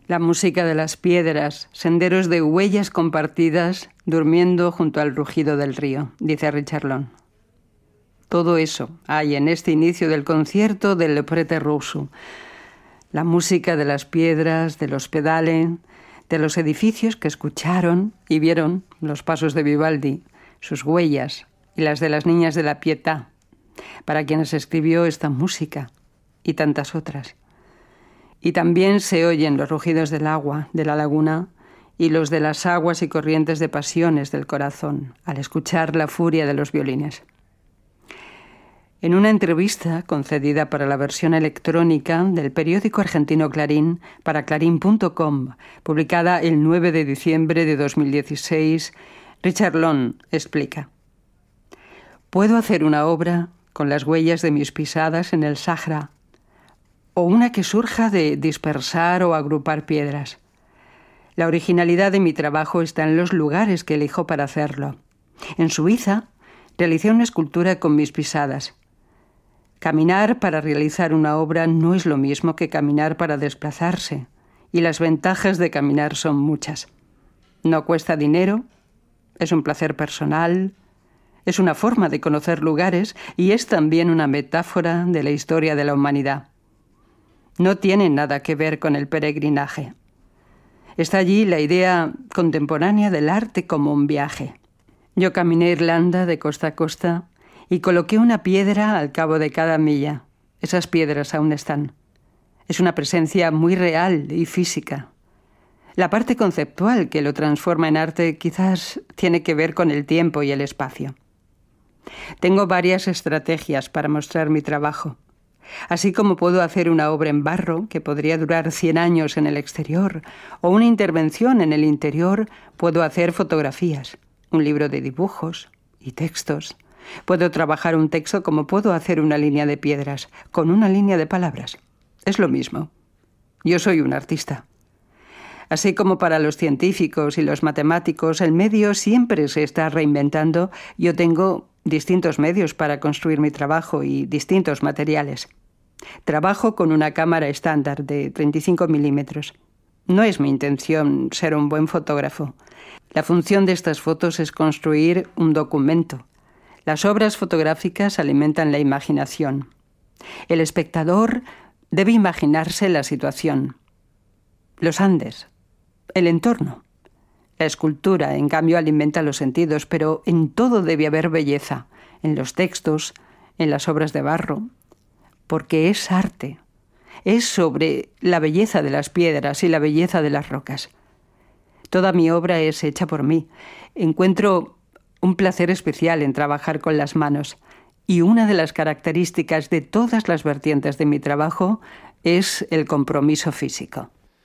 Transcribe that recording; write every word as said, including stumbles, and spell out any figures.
La música de las piedras, senderos de huellas compartidas, durmiendo junto al rugido del río, dice Richard Long. Todo eso hay en este inicio del concierto del Le Prete Rosso. La música de las piedras, de los pedales, de los edificios que escucharon y vieron los pasos de Vivaldi, sus huellas y las de las niñas de la Pietà, para quienes escribió esta música y tantas otras. Y también se oyen los rugidos del agua, de la laguna, y los de las aguas y corrientes de pasiones del corazón, al escuchar la furia de los violines. En una entrevista concedida para la versión electrónica del periódico argentino Clarín para clarín punto com, publicada el nueve de diciembre de dos mil dieciséis, Richard Long explica: «Puedo hacer una obra con las huellas de mis pisadas en el Sahara, o una que surja de dispersar o agrupar piedras. La originalidad de mi trabajo está en los lugares que elijo para hacerlo. En Suiza realicé una escultura con mis pisadas. Caminar para realizar una obra no es lo mismo que caminar para desplazarse, y las ventajas de caminar son muchas. No cuesta dinero, es un placer personal, es una forma de conocer lugares y es también una metáfora de la historia de la humanidad. No tiene nada que ver con el peregrinaje. Está allí la idea contemporánea del arte como un viaje. Yo caminé Irlanda de costa a costa y coloqué una piedra al cabo de cada milla. Esas piedras aún están. Es una presencia muy real y física. La parte conceptual que lo transforma en arte quizás tiene que ver con el tiempo y el espacio. Tengo varias estrategias para mostrar mi trabajo. Así como puedo hacer una obra en barro que podría durar cien años en el exterior o una intervención en el interior, puedo hacer fotografías, un libro de dibujos y textos. Puedo trabajar un texto como puedo hacer una línea de piedras, con una línea de palabras. Es lo mismo. Yo soy un artista. Así como para los científicos y los matemáticos el medio siempre se está reinventando, yo tengo distintos medios para construir mi trabajo y distintos materiales. Trabajo con una cámara estándar de treinta y cinco milímetros. No es mi intención ser un buen fotógrafo. La función de estas fotos es construir un documento. Las obras fotográficas alimentan la imaginación. El espectador debe imaginarse la situación. Los Andes, el entorno. La escultura, en cambio, alimenta los sentidos, pero en todo debe haber belleza, en los textos, en las obras de barro, porque es arte. Es sobre la belleza de las piedras y la belleza de las rocas. Toda mi obra es hecha por mí. Encuentro un placer especial en trabajar con las manos, y una de las características de todas las vertientes de mi trabajo es el compromiso físico.